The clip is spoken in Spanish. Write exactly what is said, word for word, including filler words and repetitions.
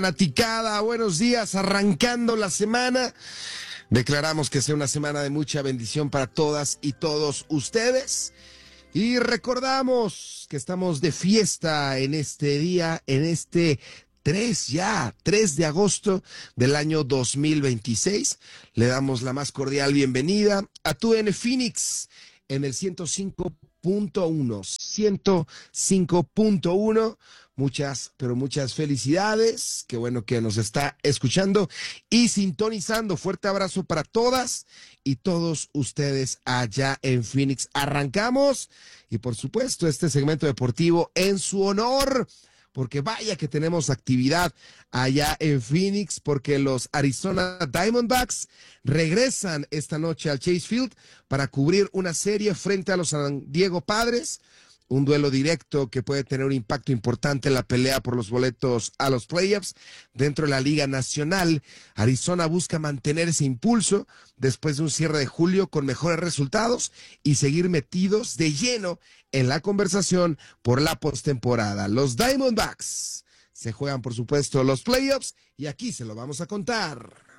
Fanaticada, buenos días, arrancando la semana. Declaramos que sea una semana de mucha bendición para todas y todos ustedes. Y recordamos que estamos de fiesta en este día, en este tres ya, tres de agosto del año dos mil veintiséis. Le damos la más cordial bienvenida a tu N Phoenix en el ciento cinco punto uno. ciento cinco punto uno. Muchas, pero muchas felicidades. Qué bueno que nos está escuchando y sintonizando. Fuerte abrazo para todas y todos ustedes allá en Phoenix. Arrancamos y por supuesto este segmento deportivo en su honor, porque vaya que tenemos actividad allá en Phoenix, porque los Arizona Diamondbacks regresan esta noche al Chase Field para cubrir una serie frente a los San Diego Padres. Un duelo directo que puede tener un impacto importante en la pelea por los boletos a los playoffs dentro de la Liga Nacional. Arizona busca mantener ese impulso después de un cierre de julio con mejores resultados y seguir metidos de lleno en la conversación por la postemporada. Los Diamondbacks se juegan, por supuesto, los playoffs y aquí se lo vamos a contar.